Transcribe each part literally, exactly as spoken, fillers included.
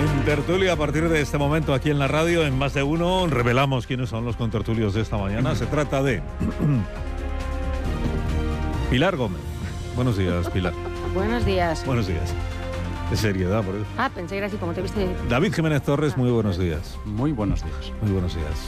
En tertulia, a partir de este momento aquí en la radio, en Más de Uno, revelamos quiénes son los contertulios de esta mañana. Se trata de Pilar Gómez. Buenos días, Pilar. Buenos días. Buenos días. De seriedad, por eso. Ah, pensé que era así como te viste. David Jiménez Torres, muy buenos días. Muy buenos días. Muy buenos días.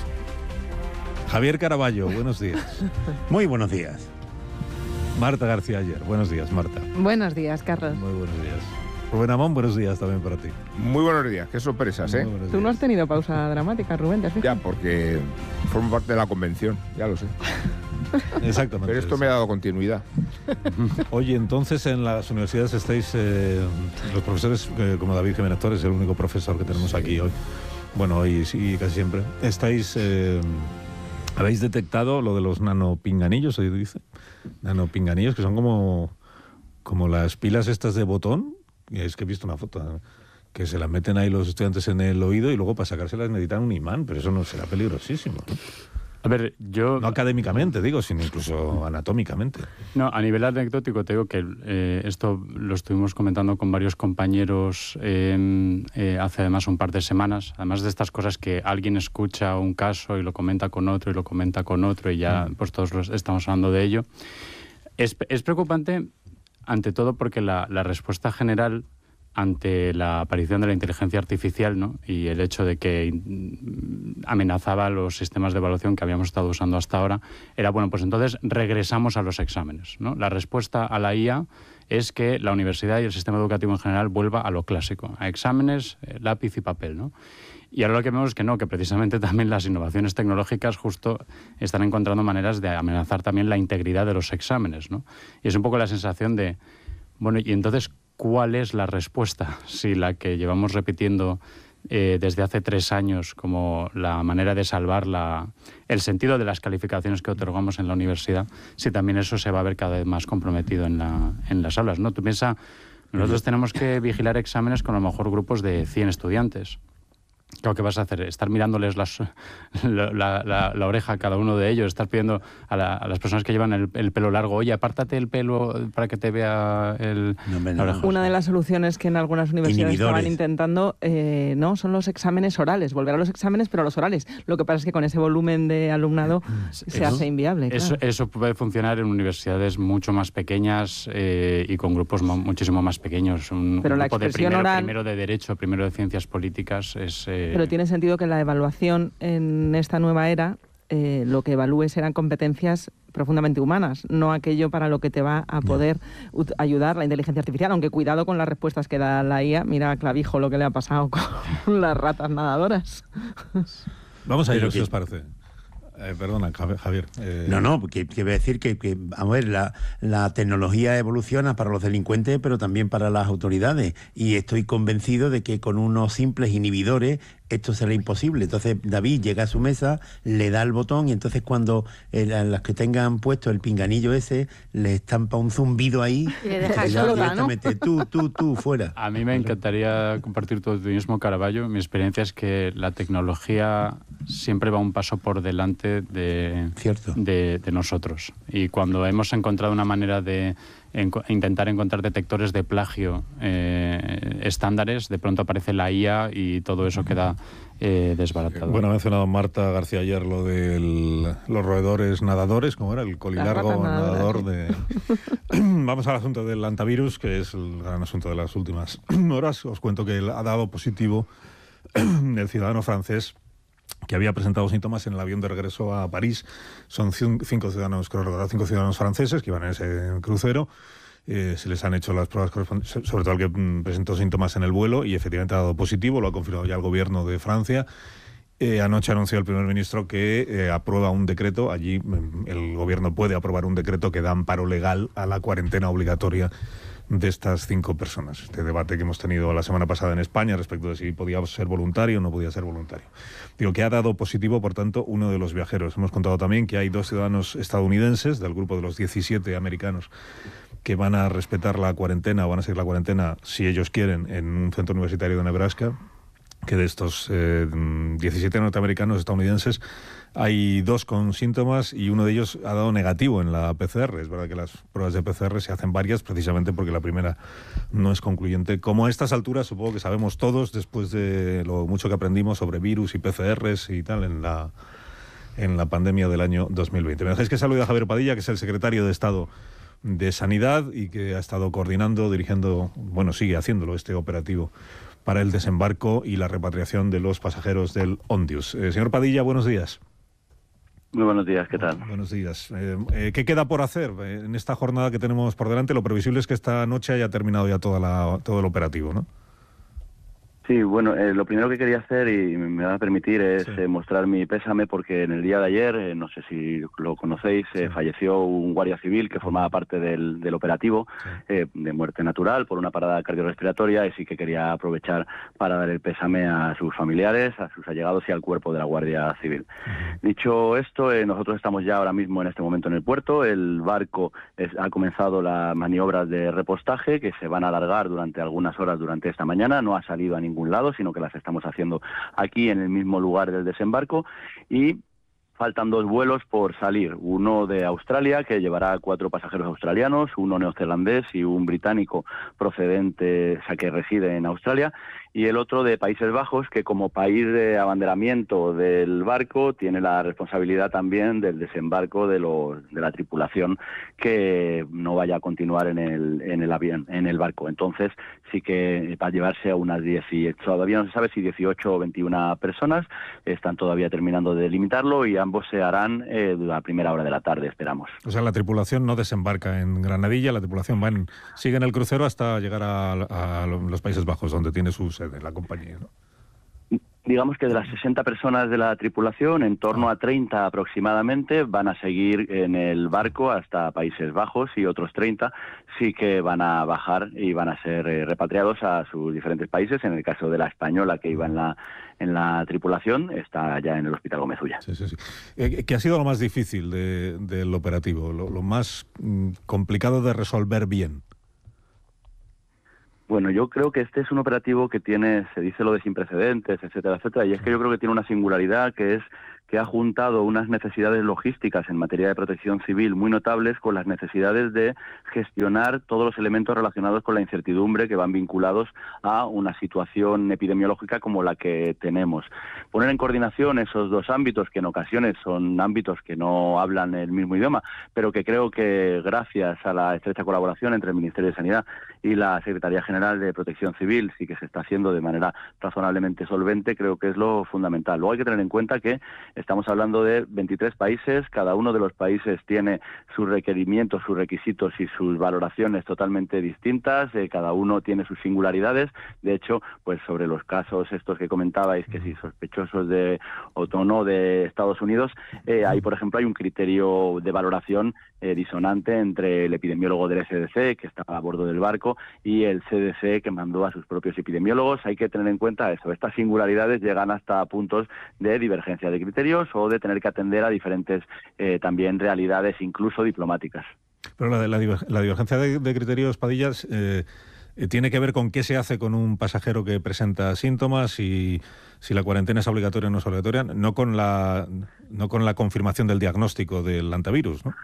Javier Caraballo, buenos días. Muy buenos días. Marta García Ayer, buenos días, Marta. Buenos días, Carlos. Muy buenos días. Rubén Amón, buenos días también para ti. Muy buenos días, qué sorpresas, ¿eh? Tú no has tenido pausa dramática, Rubén, ¿te has fijado? Ya, porque formo parte de la convención, ya lo sé. Exactamente. Pero esto me ha dado continuidad. Oye, entonces en las universidades estáis, eh, los profesores, eh, como David Jiménez Torres, el único profesor que tenemos aquí hoy, bueno, hoy sí, casi siempre, estáis, eh, habéis detectado lo de los nanopinganillos, se dice, nanopinganillos, que son como, como las pilas estas de botón. Es que he visto una foto que se las meten ahí los estudiantes en el oído y luego para sacárselas necesitan un imán, pero eso no será peligrosísimo, ¿no? A ver, yo... No académicamente, digo, sino incluso anatómicamente. No, a nivel anecdótico te digo que eh, esto lo estuvimos comentando con varios compañeros eh, eh, hace además un par de semanas. Además de estas cosas que alguien escucha un caso y lo comenta con otro y lo comenta con otro y ya mm. pues todos los, estamos hablando de ello. Es, es preocupante ante todo porque la, la respuesta general ante la aparición de la inteligencia artificial, ¿no? Y el hecho de que amenazaba los sistemas de evaluación que habíamos estado usando hasta ahora, era, bueno, pues entonces regresamos a los exámenes, ¿no? La respuesta a la I A es que la universidad y el sistema educativo en general vuelva a lo clásico, a exámenes, lápiz y papel, ¿no? Y ahora lo que vemos es que no, que precisamente también las innovaciones tecnológicas justo están encontrando maneras de amenazar también la integridad de los exámenes, ¿no? Y es un poco la sensación de, bueno, y entonces, ¿cuál es la respuesta? Si la que llevamos repitiendo eh, desde hace tres años como la manera de salvar la, el sentido de las calificaciones que otorgamos en la universidad, si también eso se va a ver cada vez más comprometido en, la, en las aulas, ¿no? Tú piensas, nosotros tenemos que vigilar exámenes con a lo mejor grupos de cien estudiantes. Claro, ¿qué vas a hacer? Estar mirándoles las, la, la, la, la oreja a cada uno de ellos, estar pidiendo a, la, a las personas que llevan el, el pelo largo, oye, apártate el pelo para que te vea el, no, no, la oreja. Una de las soluciones que en algunas universidades Inhibidores. estaban intentando, eh, no, son los exámenes orales, volver a los exámenes, pero a los orales. Lo que pasa es que con ese volumen de alumnado se eso, hace inviable. Eso, claro. eso puede funcionar en universidades mucho más pequeñas eh, y con grupos mo- muchísimo más pequeños. Un, pero un la grupo de expresión primero, oral... primero de Derecho, primero de Ciencias Políticas es... Eh, Pero tiene sentido que la evaluación en esta nueva era eh, lo que evalúe serán competencias profundamente humanas, no aquello para lo que te va a poder no. ut- ayudar la inteligencia artificial, aunque cuidado con las respuestas que da la I A. Mira a Clavijo lo que le ha pasado con las ratas nadadoras. Vamos a ir, si os parece. Eh, perdona, Javier. Eh... No, no, que, que voy a decir que, que a ver, la, la tecnología evoluciona para los delincuentes, pero también para las autoridades. Y estoy convencido de que con unos simples inhibidores esto será imposible. Entonces David llega a su mesa, le da el botón y entonces cuando eh, las que tengan puesto el pinganillo ese, le estampa un zumbido ahí y le deja y solo, directamente, ¿no? tú, tú, tú, fuera. A mí me encantaría compartir tu optimismo, Caraballo. Mi experiencia es que la tecnología siempre va un paso por delante de, Cierto. de, de nosotros. Y cuando hemos encontrado una manera de en, intentar encontrar detectores de plagio eh, estándares, de pronto aparece la I A y todo eso queda eh, desbaratado. Bueno, ha mencionado Marta García ayer lo de los roedores nadadores, ¿cómo era? El colilargo nadador de... Vamos al asunto del antivirus, que es el gran asunto de las últimas horas. Os cuento que ha dado positivo el ciudadano francés que había presentado síntomas en el avión de regreso a París. Son cinco ciudadanos, creo recordar, cinco ciudadanos franceses que iban en ese crucero. Eh, se les han hecho las pruebas correspondientes, sobre todo el que mm, presentó síntomas en el vuelo, y efectivamente ha dado positivo, lo ha confirmado ya el gobierno de Francia. Eh, anoche anunció el primer ministro que eh, aprueba un decreto. Allí mm, el gobierno puede aprobar un decreto que da amparo legal a la cuarentena obligatoria de estas cinco personas. Este debate que hemos tenido la semana pasada en España respecto de si podía ser voluntario o no podía ser voluntario. Digo que ha dado positivo, por tanto, uno de los viajeros. Hemos contado también que hay dos ciudadanos estadounidenses del grupo de los diecisiete americanos que van a respetar la cuarentena o van a seguir la cuarentena, si ellos quieren, en un centro universitario de Nebraska, que de estos eh, diecisiete norteamericanos estadounidenses hay dos con síntomas y uno de ellos ha dado negativo en la P C R. Es verdad que las pruebas de P C R se hacen varias precisamente porque la primera no es concluyente. Como a estas alturas supongo que sabemos todos, después de lo mucho que aprendimos sobre virus y P C Rs y tal en la, en la pandemia del año dos mil veinte. Me dejáis que salude a Javier Padilla, que es el secretario de Estado de Sanidad y que ha estado coordinando, dirigiendo, bueno, sigue haciéndolo este operativo para el desembarco y la repatriación de los pasajeros del Ondius. Eh, señor Padilla, buenos días. Muy buenos días, ¿qué tal? Buenos días. Eh, eh, ¿Qué queda por hacer eh, en esta jornada que tenemos por delante? Lo previsible es que esta noche haya terminado ya toda la, todo el operativo, ¿no? Sí, bueno, eh, lo primero que quería hacer, y me va a permitir, es sí. eh, mostrar mi pésame porque en el día de ayer, eh, no sé si lo conocéis, sí. eh, falleció un guardia civil que formaba parte del, del operativo sí. eh, de muerte natural por una parada cardiorrespiratoria, y sí que quería aprovechar para dar el pésame a sus familiares, a sus allegados y al cuerpo de la Guardia Civil. Uh-huh. Dicho esto, eh, nosotros estamos ya ahora mismo en este momento en el puerto. El barco es, ha comenzado las maniobras de repostaje que se van a alargar durante algunas horas durante esta mañana. No ha salido a ningún lado, sino que las estamos haciendo aquí en el mismo lugar del desembarco, y faltan dos vuelos por salir, uno de Australia que llevará cuatro pasajeros australianos, uno neozelandés y un británico procedente, o sea, que reside en Australia, y el otro de Países Bajos, que como país de abanderamiento del barco tiene la responsabilidad también del desembarco de los de la tripulación que no vaya a continuar en el en el avión, en el barco. Entonces sí que va a llevarse a unas dieciocho, todavía no se sabe si dieciocho o veintiuna personas, están todavía terminando de delimitarlo y ambos se harán eh, a primera hora de la tarde, esperamos. O sea, la tripulación no desembarca en Granadilla, la tripulación va en, sigue en el crucero hasta llegar a, a los Países Bajos, donde tiene su sede la compañía, ¿no? Digamos que de las sesenta personas de la tripulación, en torno a treinta aproximadamente van a seguir en el barco hasta Países Bajos, y otros treinta sí que van a bajar y van a ser eh, repatriados a sus diferentes países. En el caso de la española, que iba en la en la tripulación, está ya en el Hospital Gómez Ulla. Sí, sí, sí. Eh, ¿Qué ha sido lo más difícil de, del operativo, lo, lo más mm, complicado de resolver bien? Bueno, yo creo que este es un operativo que tiene, se dice lo de sin precedentes, etcétera, etcétera, y es que yo creo que tiene una singularidad, que es que ha juntado unas necesidades logísticas en materia de protección civil muy notables con las necesidades de gestionar todos los elementos relacionados con la incertidumbre que van vinculados a una situación epidemiológica como la que tenemos. Poner en coordinación esos dos ámbitos, que en ocasiones son ámbitos que no hablan el mismo idioma, pero que creo que gracias a la estrecha colaboración entre el Ministerio de Sanidad y la Secretaría General de Protección Civil sí que se está haciendo de manera razonablemente solvente, creo que es lo fundamental. Luego hay que tener en cuenta que estamos hablando de veintitrés países, cada uno de los países tiene sus requerimientos, sus requisitos y sus valoraciones totalmente distintas, eh, cada uno tiene sus singularidades. De hecho, pues sobre los casos estos que comentabais, que si sospechosos de o no de Estados Unidos, eh, ahí por ejemplo hay un criterio de valoración eh, disonante entre el epidemiólogo del C D C, que estaba a bordo del barco, y el C D C, que mandó a sus propios epidemiólogos. Hay que tener en cuenta eso, estas singularidades llegan hasta puntos de divergencia de criterios o de tener que atender a diferentes eh, también realidades, incluso diplomáticas. Pero la, la, la divergencia de, de criterios, Padillas, eh, eh, tiene que ver con qué se hace con un pasajero que presenta síntomas y si la cuarentena es obligatoria o no es obligatoria, no con la, no con la confirmación del diagnóstico del antivirus, ¿no?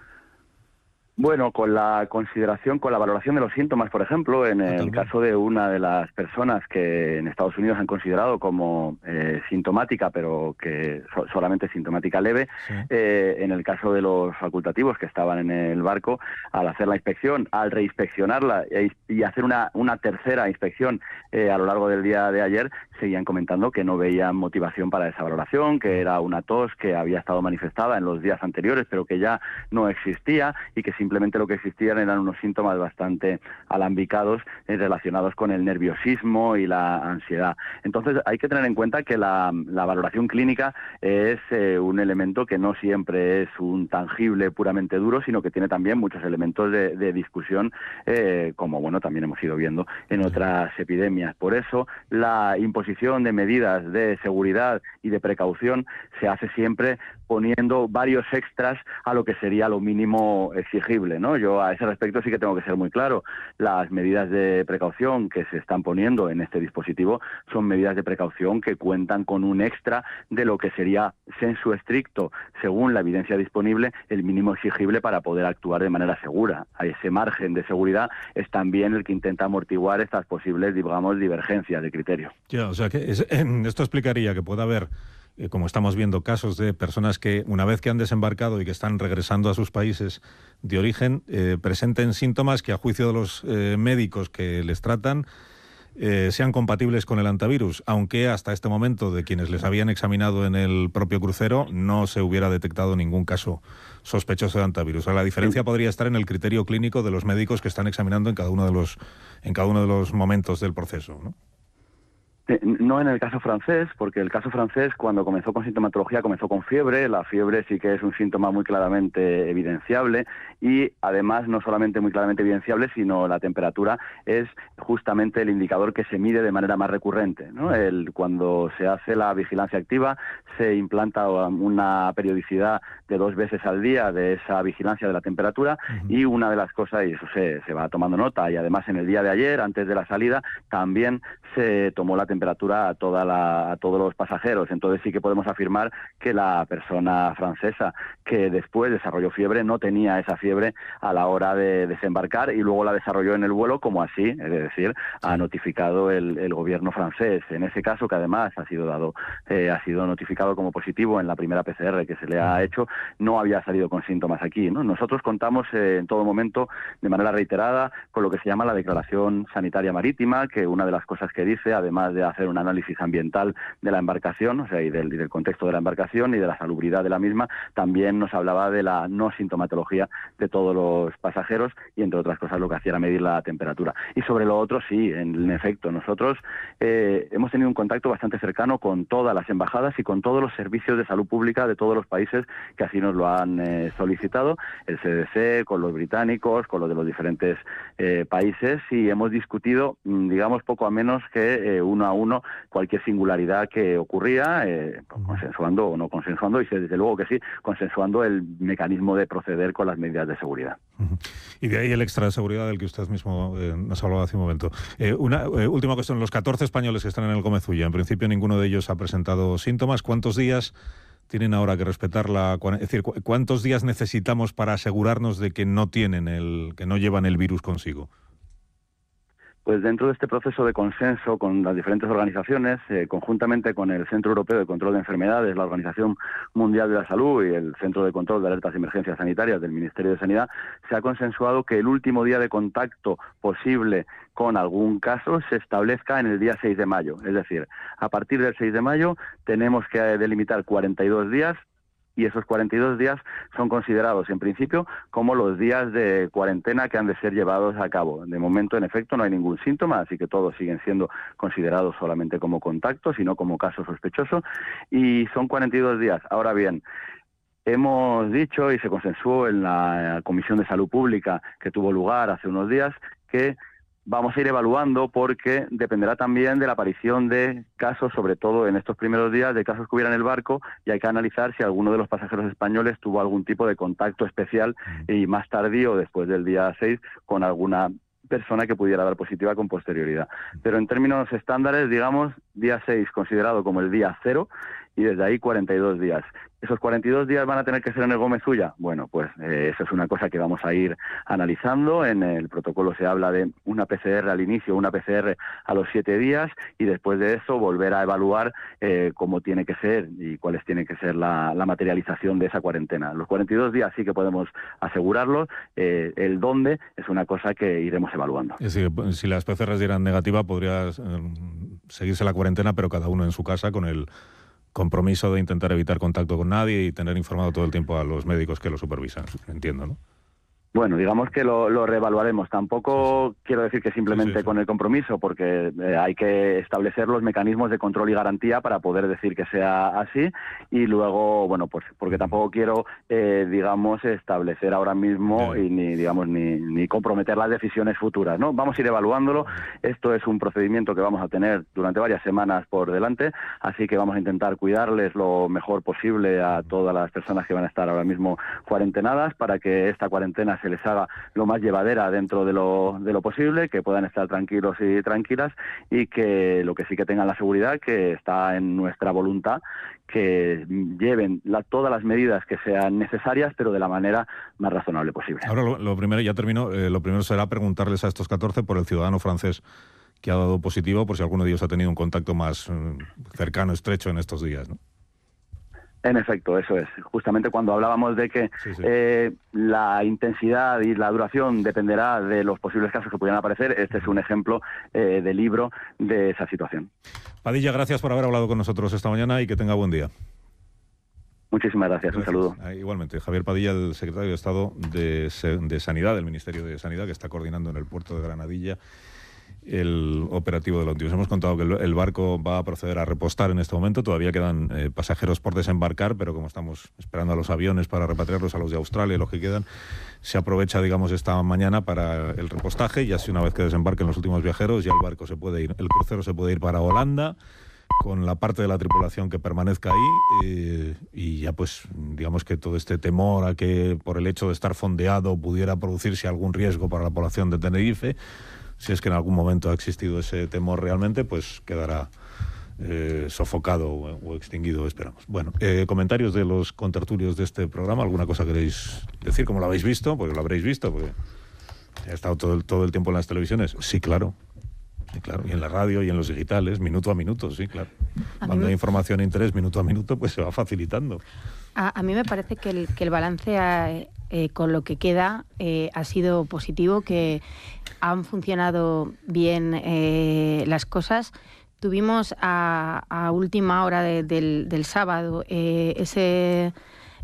Bueno, con la consideración, con la valoración de los síntomas, por ejemplo, en el caso de una de las personas que en Estados Unidos han considerado como eh, sintomática, pero que so- solamente sintomática leve, sí. eh, en el caso de los facultativos que estaban en el barco, al hacer la inspección, al reinspeccionarla e, y hacer una, una tercera inspección eh, a lo largo del día de ayer, seguían comentando que no veían motivación para esa valoración, que era una tos que había estado manifestada en los días anteriores, pero que ya no existía, y que simplemente lo que existían eran unos síntomas bastante alambicados eh, relacionados con el nerviosismo y la ansiedad. Entonces hay que tener en cuenta que la, la valoración clínica es eh, un elemento que no siempre es un tangible puramente duro, sino que tiene también muchos elementos de, de discusión, eh, como bueno también hemos ido viendo en otras epidemias. Por eso la imposición de medidas de seguridad y de precaución se hace siempre poniendo varios extras a lo que sería lo mínimo exigible exigible, ¿no? Yo a ese respecto sí que tengo que ser muy claro. Las medidas de precaución que se están poniendo en este dispositivo son medidas de precaución que cuentan con un extra de lo que sería sensu stricto, según la evidencia disponible, el mínimo exigible para poder actuar de manera segura. A ese margen de seguridad es también el que intenta amortiguar estas posibles, digamos, divergencias de criterio. Ya, o sea que es, esto explicaría que pueda haber, eh, como estamos viendo, casos de personas que una vez que han desembarcado y que están regresando a sus países de origen, eh, presenten síntomas que a juicio de los eh, médicos que les tratan eh, sean compatibles con el hantavirus, aunque hasta este momento de quienes les habían examinado en el propio crucero no se hubiera detectado ningún caso sospechoso de hantavirus. O sea, la diferencia sí. podría estar en el criterio clínico de los médicos que están examinando en cada uno de los, en cada uno de los momentos del proceso, ¿no? No en el caso francés, porque el caso francés cuando comenzó con sintomatología comenzó con fiebre. La fiebre sí que es un síntoma muy claramente evidenciable y además no solamente muy claramente evidenciable, sino la temperatura es justamente el indicador que se mide de manera más recurrente, ¿no? El, cuando se hace la vigilancia activa se implanta una periodicidad de dos veces al día de esa vigilancia de la temperatura uh-huh. y una de las cosas, y eso se, se va tomando nota, y además en el día de ayer, antes de la salida, también se tomó la temperatura a, toda la, a todos los pasajeros. Entonces sí que podemos afirmar que la persona francesa que después desarrolló fiebre no tenía esa fiebre a la hora de desembarcar y luego la desarrolló en el vuelo, como así, es decir, ha notificado el, el gobierno francés. En ese caso, que además ha sido dado, eh, ha sido notificado como positivo en la primera P C R que se le ha hecho, no había salido con síntomas aquí, ¿no? Nosotros contamos eh, en todo momento, de manera reiterada, con lo que se llama la Declaración Sanitaria Marítima, que una de las cosas que dice, además de hacer un análisis ambiental de la embarcación, o sea, y del, y del contexto de la embarcación y de la salubridad de la misma, también nos hablaba de la no sintomatología de todos los pasajeros y, entre otras cosas, lo que hacía era medir la temperatura. Y sobre lo otro, sí, en, en efecto, nosotros eh, hemos tenido un contacto bastante cercano con todas las embajadas y con todos los servicios de salud pública de todos los países que así nos lo han eh, solicitado, el C D C, con los británicos, con los de los diferentes eh, países, y hemos discutido, digamos, poco a menos que eh, uno a uno cualquier singularidad que ocurría, eh, consensuando o no consensuando, y desde luego que sí, consensuando el mecanismo de proceder con las medidas de seguridad. Y de ahí el extra de seguridad del que usted mismo eh, nos hablaba hace un momento. Eh, una eh, última cuestión, los catorce españoles que están en el Gómez Ulla, en principio ninguno de ellos ha presentado síntomas. ¿Cuántos días tienen ahora que respetar la... Es decir, ¿cuántos días necesitamos para asegurarnos de que no tienen el, que no llevan el virus consigo? Pues dentro de este proceso de consenso con las diferentes organizaciones, eh, conjuntamente con el Centro Europeo de Control de Enfermedades, la Organización Mundial de la Salud y el Centro de Control de Alertas y Emergencias Sanitarias del Ministerio de Sanidad, se ha consensuado que el último día de contacto posible con algún caso se establezca en el día seis de mayo. Es decir, a partir del seis de mayo tenemos que delimitar cuarenta y dos días, y esos cuarenta y dos días son considerados, en principio, como los días de cuarentena que han de ser llevados a cabo. De momento, en efecto, no hay ningún síntoma, así que todos siguen siendo considerados solamente como contactos y no como caso sospechoso, y son cuarenta y dos días. Ahora bien, hemos dicho, y se consensuó en la Comisión de Salud Pública que tuvo lugar hace unos días, que vamos a ir evaluando porque dependerá también de la aparición de casos, sobre todo en estos primeros días, de casos que hubiera en el barco, y hay que analizar si alguno de los pasajeros españoles tuvo algún tipo de contacto especial y más tardío, después del día seis, con alguna persona que pudiera dar positiva con posterioridad. Pero en términos estándares, digamos, día seis considerado como el día cero, y desde ahí cuarenta y dos días. ¿Esos cuarenta y dos días van a tener que ser en el Gómez Ulla? Bueno, pues eh, eso es una cosa que vamos a ir analizando. En el protocolo se habla de una P C R al inicio, una P C R a los siete días, y después de eso volver a evaluar eh, cómo tiene que ser y cuáles tiene que ser la, la materialización de esa cuarentena. Los cuarenta y dos días sí que podemos asegurarlo. Eh, el dónde es una cosa que iremos evaluando. Es decir, si las P C Rs dieran negativa, podría eh, seguirse la cuarentena, pero cada uno en su casa, con el compromiso de intentar evitar contacto con nadie y tener informado todo el tiempo a los médicos que lo supervisan, entiendo, ¿no? Bueno, digamos que lo, lo reevaluaremos. Tampoco sí, sí. quiero decir que simplemente sí, sí, con sí. el compromiso, porque eh, hay que establecer los mecanismos de control y garantía para poder decir que sea así. Y luego, bueno, pues porque tampoco quiero, eh, digamos, establecer ahora mismo sí. y ni, digamos, ni, ni comprometer las decisiones futuras, ¿no? Vamos a ir evaluándolo. Esto es un procedimiento que vamos a tener durante varias semanas por delante, así que vamos a intentar cuidarles lo mejor posible a todas las personas que van a estar ahora mismo cuarentenadas para que esta cuarentena se les haga lo más llevadera dentro de lo, de lo posible, que puedan estar tranquilos y tranquilas, y que lo que sí que tengan la seguridad que está en nuestra voluntad, que lleven la, todas las medidas que sean necesarias, pero de la manera más razonable posible. Ahora lo, lo primero, ya termino, eh, lo primero será preguntarles a estos catorce por el ciudadano francés que ha dado positivo, por si alguno de ellos ha tenido un contacto más eh, cercano, estrecho en estos días, ¿no? En efecto, eso es. Justamente cuando hablábamos de que sí, sí. Eh, la intensidad y la duración dependerá de los posibles casos que pudieran aparecer, este es un ejemplo eh, de libro de esa situación. Padilla, gracias por haber hablado con nosotros esta mañana y que tenga buen día. Muchísimas gracias, gracias. Un saludo. Ah, igualmente, Javier Padilla, el secretario de Estado de, de Sanidad, del Ministerio de Sanidad, que está coordinando en el puerto de Granadilla el operativo del Ómnibus. Hemos contado que el, el barco va a proceder a repostar en este momento. Todavía quedan eh, pasajeros por desembarcar, pero como estamos esperando a los aviones para repatriarlos, a los de Australia y los que quedan, se aprovecha, digamos, esta mañana para el repostaje, y así una vez que desembarquen los últimos viajeros, ya el barco se puede ir, el crucero se puede ir para Holanda, con la parte de la tripulación que permanezca ahí, eh, y ya pues digamos que todo este temor a que por el hecho de estar fondeado pudiera producirse algún riesgo para la población de Tenerife, si es que en algún momento ha existido ese temor realmente, pues quedará eh, sofocado o, o extinguido, esperamos. Bueno, eh, comentarios de los contertulios de este programa. ¿Alguna cosa queréis decir? ¿Cómo lo habéis visto? Porque lo habréis visto, porque ha estado todo el, todo el tiempo en las televisiones. Sí, claro. Sí, claro. Y en la radio y en los digitales, minuto a minuto, sí, claro. Cuando hay información e interés, minuto a minuto, pues se va facilitando. A, a mí me parece que el, que el balance a, eh, con lo que queda eh, ha sido positivo, que han funcionado bien eh, las cosas. Tuvimos a, a última hora de, del, del sábado eh, ese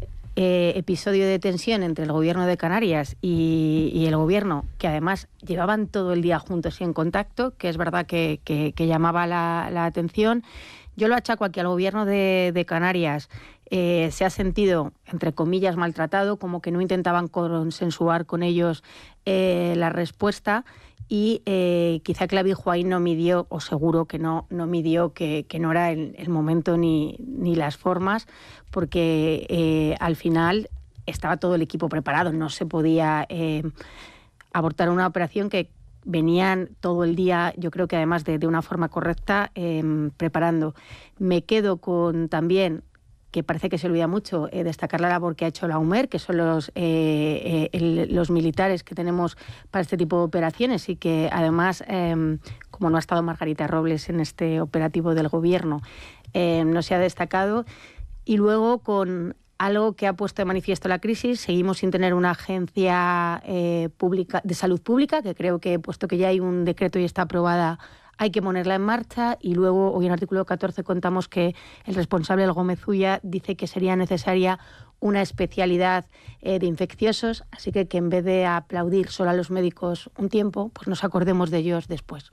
eh, episodio de tensión entre el gobierno de Canarias y, y el gobierno, que además llevaban todo el día juntos y en contacto, que es verdad que, que, que llamaba la, la atención. Yo lo achaco aquí al gobierno de, de Canarias. Eh, se ha sentido, entre comillas, maltratado, como que no intentaban consensuar con ellos eh, la respuesta, y eh, quizá Clavijo ahí no midió, o seguro que no, no midió que, que no era el, el momento ni, ni las formas, porque eh, al final estaba todo el equipo preparado, no se podía eh, abortar una operación que venían todo el día, yo creo que además de, de una forma correcta, eh, preparando. Me quedo con también, que parece que se olvida mucho, eh, destacar la labor que ha hecho la UMER, que son los, eh, eh, el, los militares que tenemos para este tipo de operaciones, y que además, eh, como no ha estado Margarita Robles en este operativo del gobierno, eh, no se ha destacado. Y luego con algo que ha puesto de manifiesto la crisis, seguimos sin tener una agencia eh, pública de salud pública, que creo que, puesto que ya hay un decreto y está aprobada, hay que ponerla en marcha. Y luego, hoy en el artículo catorce contamos que el responsable, el Gómez Ulla, dice que sería necesaria una especialidad eh, de infecciosos, así que que en vez de aplaudir solo a los médicos un tiempo, pues nos acordemos de ellos después.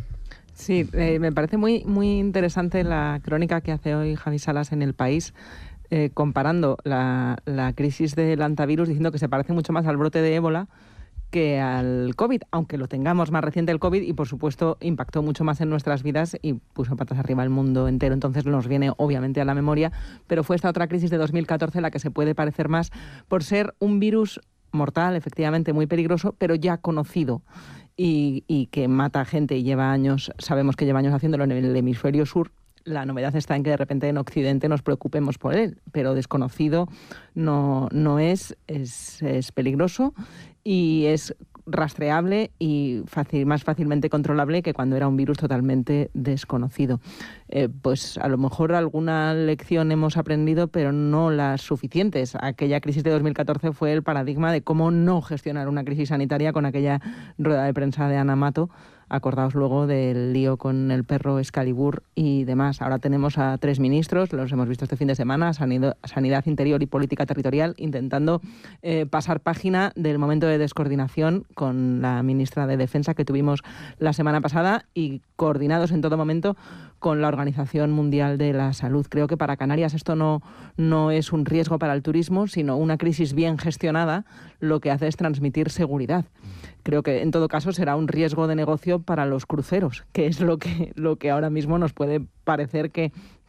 Sí, eh, me parece muy, muy interesante la crónica que hace hoy Javi Salas en El País, eh, comparando la, la crisis del hantavirus, diciendo que se parece mucho más al brote de ébola que al COVID, aunque lo tengamos más reciente el COVID, y por supuesto impactó mucho más en nuestras vidas y puso patas arriba el mundo entero. Entonces nos viene obviamente a la memoria, pero fue esta otra crisis de dos mil catorce la que se puede parecer más por ser un virus mortal, efectivamente muy peligroso, pero ya conocido y, y que mata gente y lleva años, sabemos que lleva años haciéndolo en el hemisferio sur. La novedad está en que de repente en Occidente nos preocupemos por él, pero desconocido no, no es, es, es peligroso y es rastreable y fácil, más fácilmente controlable que cuando era un virus totalmente desconocido. Eh, pues a lo mejor alguna lección hemos aprendido, pero no las suficientes. Aquella crisis de dos mil catorce fue el paradigma de cómo no gestionar una crisis sanitaria, con aquella rueda de prensa de Ana Mato. Acordaos luego del lío con el perro Excalibur y demás. Ahora tenemos a tres ministros, los hemos visto este fin de semana, Sanidad, Sanidad Interior y Política Territorial, intentando eh, pasar página del momento de descoordinación con la ministra de Defensa que tuvimos la semana pasada, y coordinados en todo momento con la Organización Mundial de la Salud. Creo que para Canarias esto no, no es un riesgo para el turismo, sino una crisis bien gestionada, lo que hace es transmitir seguridad. Creo que en todo caso será un riesgo de negocio para los cruceros, que es lo que, lo que ahora mismo nos puede parecer que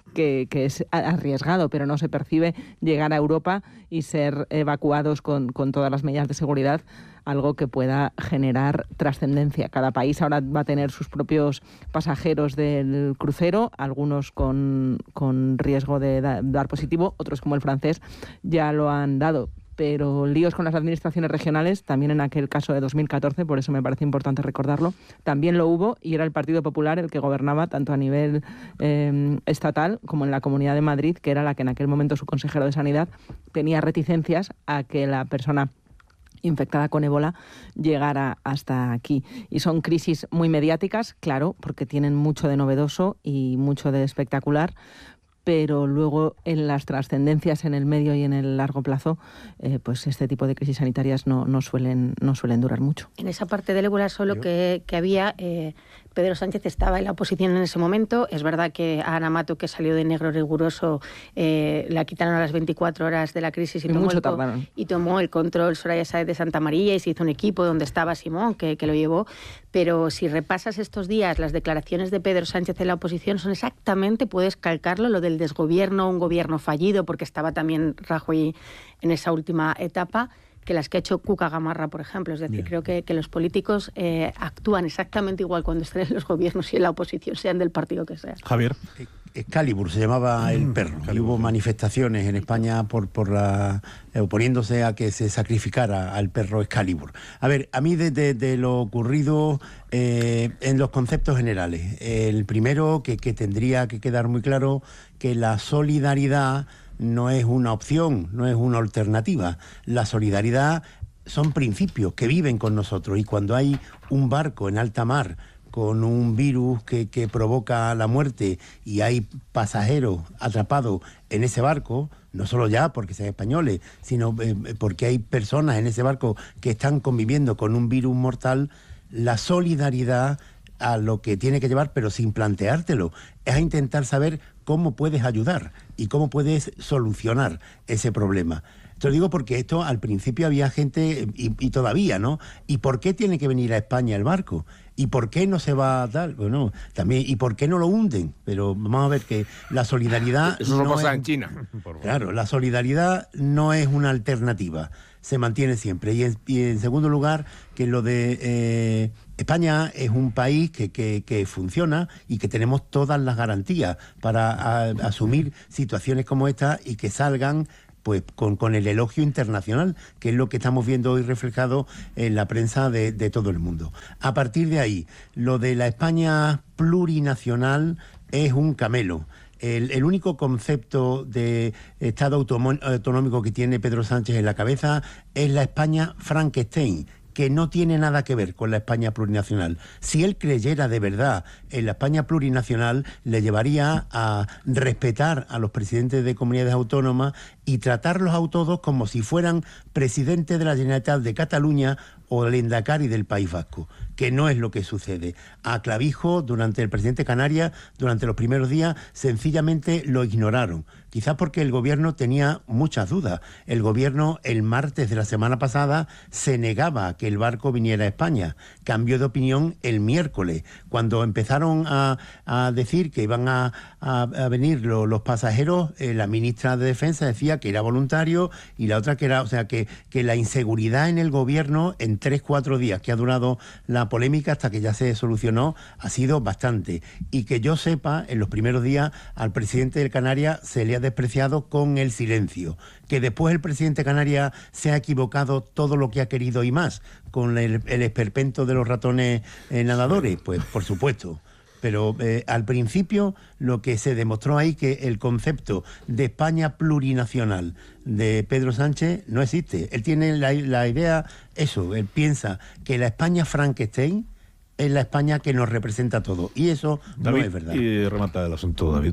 que, que es arriesgado, pero no se percibe llegar a Europa y ser evacuados con, con todas las medidas de seguridad, algo que pueda generar trascendencia. Cada país ahora va a tener sus propios pasajeros del crucero, algunos con, con riesgo de da, dar positivo, otros como el francés ya lo han dado. Pero líos con las administraciones regionales, también en aquel caso de dos mil catorce, por eso me parece importante recordarlo, también lo hubo y era el Partido Popular el que gobernaba tanto a nivel eh, estatal como en la Comunidad de Madrid, que era la que en aquel momento su consejero de Sanidad tenía reticencias a que la persona infectada con ébola llegara hasta aquí. Y son crisis muy mediáticas, claro, porque tienen mucho de novedoso y mucho de espectacular, pero luego en las trascendencias en el medio y en el largo plazo, eh, pues este tipo de crisis sanitarias no, no, suelen, no suelen durar mucho. En esa parte del ébola solo que, que había, eh, Pedro Sánchez estaba en la oposición en ese momento. Es verdad que a Ana Mato, que salió de negro riguroso, eh, la quitaron a las veinticuatro horas de la crisis y, y, tomó, mucho el, tardaron. y tomó el control Soraya Sáez de Santa María y se hizo un equipo donde estaba Simón, que, que lo llevó. Pero si repasas estos días, las declaraciones de Pedro Sánchez en la oposición son exactamente, puedes calcarlo, lo del desgobierno, un gobierno fallido, porque estaba también Rajoy en esa última etapa, que las que ha hecho Cuca Gamarra, por ejemplo. Es decir, Bien. creo que, que los políticos eh, actúan exactamente igual cuando estén en los gobiernos y en la oposición, sean del partido que sea. Javier. Excalibur se llamaba el perro. Mm, y hubo manifestaciones en España por, por la, eh, oponiéndose a que se sacrificara al perro Excalibur. A ver, a mí de, de, de lo ocurrido eh, en los conceptos generales. El primero, que, que tendría que quedar muy claro, que la solidaridad no es una opción, no es una alternativa. La solidaridad son principios que viven con nosotros, y cuando hay un barco en alta mar con un virus que, que provoca la muerte y hay pasajeros atrapados en ese barco, no solo ya porque sean españoles, sino eh, porque hay personas en ese barco que están conviviendo con un virus mortal, la solidaridad a lo que tiene que llevar, pero sin planteártelo, es a intentar saber cómo puedes ayudar y cómo puedes solucionar ese problema. Te lo digo porque esto al principio había gente, y, y todavía, ¿no? ¿Y por qué tiene que venir a España el barco? ¿Y por qué no se va a dar? Bueno, también, ¿y por qué no lo hunden? Pero vamos a ver que la solidaridad... Eso no pasa es, en China. Claro, la solidaridad no es una alternativa, se mantiene siempre. Y en, y en segundo lugar, que lo de... Eh, España es un país que, que, que funciona y que tenemos todas las garantías para a, asumir situaciones como esta y que salgan pues con, con el elogio internacional, que es lo que estamos viendo hoy reflejado en la prensa de, de todo el mundo. A partir de ahí, lo de la España plurinacional es un camelo. El, el único concepto de Estado autonómico que tiene Pedro Sánchez en la cabeza es la España Frankenstein, que no tiene nada que ver con la España plurinacional. Si él creyera de verdad en la España plurinacional, le llevaría a respetar a los presidentes de comunidades autónomas y tratarlos a todos como si fueran presidentes de la Generalitat de Cataluña o el Endacari del País Vasco, que no es lo que sucede. A Clavijo, durante el presidente Canarias, durante los primeros días, sencillamente lo ignoraron. Quizás porque el gobierno tenía muchas dudas. El gobierno, el martes de la semana pasada, se negaba a que el barco viniera a España. Cambió de opinión el miércoles, cuando empezaron a, a decir que iban a, a, a venir lo, los pasajeros. Eh, la ministra de Defensa decía que era voluntario y la otra que era... O sea, que, que la inseguridad en el gobierno en tres, cuatro días que ha durado la polémica hasta que ya se solucionó, ha sido bastante. Y que yo sepa, en los primeros días al presidente de Canarias se le ha despreciado con el silencio. Que después el presidente de Canarias se ha equivocado todo lo que ha querido y más, con el, el esperpento de los ratones eh, nadadores, pues por supuesto. Pero eh, al principio lo que se demostró ahí, que el concepto de España plurinacional de Pedro Sánchez no existe. Él tiene la, la idea, eso, él piensa que la España Frankenstein es la España que nos representa a todos. Y eso David, no es verdad. Y remata el asunto, David.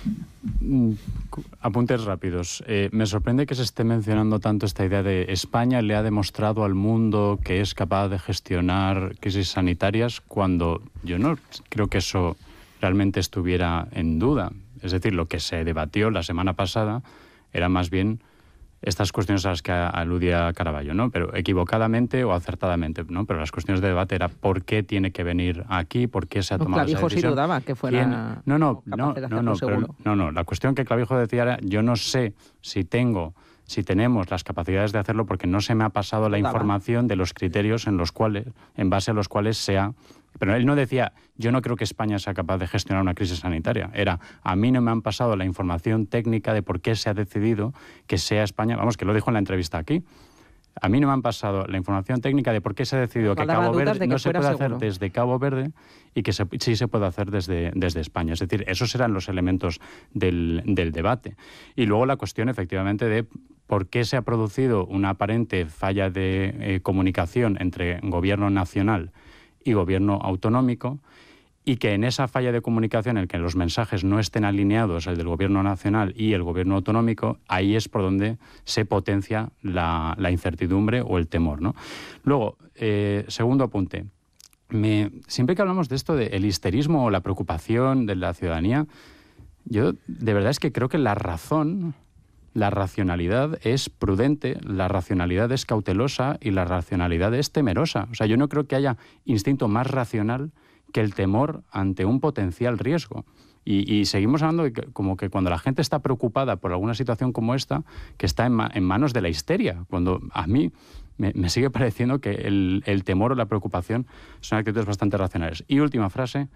Apuntes rápidos. Eh, me sorprende que se esté mencionando tanto esta idea de España le ha demostrado al mundo que es capaz de gestionar crisis sanitarias, cuando yo no creo que eso realmente estuviera en duda. Es decir, lo que se debatió la semana pasada era más bien estas cuestiones a las que aludía Caraballo, ¿no? Pero equivocadamente o acertadamente, ¿no? Pero las cuestiones de debate era por qué tiene que venir aquí, por qué se ha tomado Clavijo esa decisión. sí dudaba que fuera ¿Quién? No, no, no, de no, no, pero, no, no. La cuestión que Clavijo decía era, yo no sé si tengo, si tenemos las capacidades de hacerlo porque no se me ha pasado la Dudaba. información de los criterios en los cuales, en base a los cuales sea. Pero él no decía, yo no creo que España sea capaz de gestionar una crisis sanitaria. Era, a mí no me han pasado la información técnica de por qué se ha decidido que sea España. Vamos, que lo dijo en la entrevista aquí. A mí no me han pasado la información técnica de por qué se ha decidido que Guardaba Cabo dudas Verde de que no se fuera puede seguro. hacer desde Cabo Verde y que se- sí se puede hacer desde, desde España. Es decir, esos eran los elementos del, del debate. Y luego la cuestión, efectivamente, de por qué se ha producido una aparente falla de eh, comunicación entre gobierno nacional y gobierno autonómico, y que en esa falla de comunicación, en el que los mensajes no estén alineados, el del gobierno nacional y el gobierno autonómico, ahí es por donde se potencia la, la incertidumbre o el temor, ¿no? Luego, eh, segundo apunte. Me, siempre que hablamos de esto del histerismo o la preocupación de la ciudadanía, yo de verdad es que creo que la razón, la racionalidad es prudente, la racionalidad es cautelosa y la racionalidad es temerosa. O sea, yo no creo que haya instinto más racional que el temor ante un potencial riesgo. Y, y seguimos hablando de que, como que cuando la gente está preocupada por alguna situación como esta, que está en, ma en manos de la histeria, cuando a mí me, me sigue pareciendo que el, el temor o la preocupación son actitudes bastante racionales. Y última frase,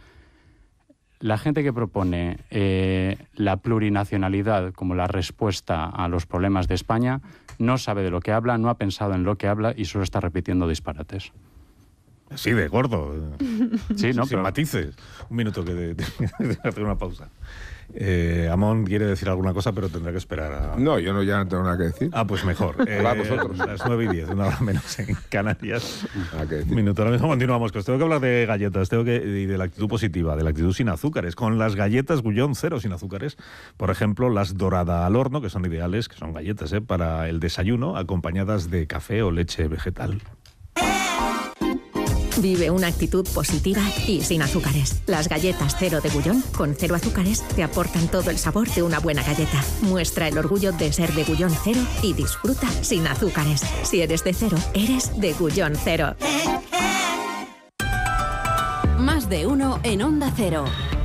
la gente que propone eh, la plurinacionalidad como la respuesta a los problemas de España no sabe de lo que habla, no ha pensado en lo que habla y solo está repitiendo disparates. Sí, de gordo. Sí, ¿no? Sin Pero- matices. Un minuto que de, de- de hacer una pausa. Eh, Amón quiere decir alguna cosa, pero tendrá que esperar a... No, yo no, ya no tengo nada que decir. Ah, pues mejor. Hola, vosotros. Las nueve y diez, una hora menos en Canarias. Nada que decir. Un minuto, ahora mismo continuamos. Que os tengo que hablar de galletas, tengo que, y de la actitud positiva, de la actitud sin azúcares. Con las galletas Gullón cero sin azúcares, por ejemplo, las dorada al horno, que son ideales, que son galletas, ¿eh? Para el desayuno, acompañadas de café o leche vegetal. Vive una actitud positiva y sin azúcares. Las galletas cero de Gullón, con cero azúcares, te aportan todo el sabor de una buena galleta. Muestra el orgullo de ser de Gullón cero y disfruta sin azúcares. Si eres de cero, eres de Gullón cero. Más de uno en Onda Cero.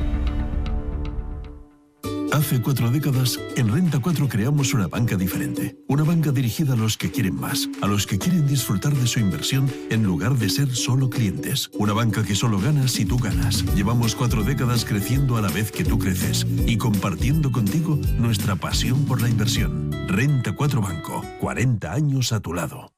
Hace cuatro décadas, en Renta cuatro creamos una banca diferente. Una banca dirigida a los que quieren más, a los que quieren disfrutar de su inversión en lugar de ser solo clientes. Una banca que solo gana si tú ganas. Llevamos cuatro décadas creciendo a la vez que tú creces y compartiendo contigo nuestra pasión por la inversión. Renta cuatro Banco, cuarenta años a tu lado.